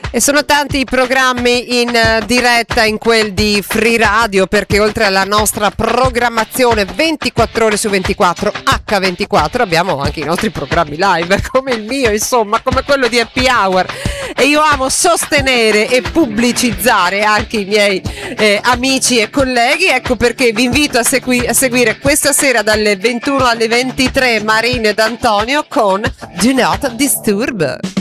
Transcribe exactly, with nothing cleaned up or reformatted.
E sono tanti i programmi in uh, diretta in quel di Free Radio, perché oltre alla nostra programmazione ventiquattro ore su ventiquattro acca ventiquattro abbiamo anche i nostri programmi live, come il mio, insomma, come quello di Happy Hour. E io amo sostenere e pubblicizzare anche i miei eh, amici e colleghi, ecco perché vi invito a, segui- a seguire questa sera dalle ventuno alle ventitré Marina ed Antonio con Do Not Disturb.